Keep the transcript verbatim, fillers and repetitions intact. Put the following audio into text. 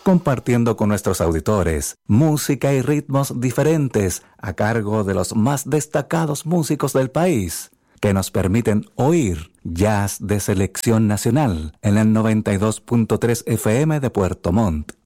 compartiendo con nuestros auditores música y ritmos diferentes a cargo de los más destacados músicos del país, que nos permiten oír jazz de selección nacional en el noventa y dos punto tres F M de Puerto Montt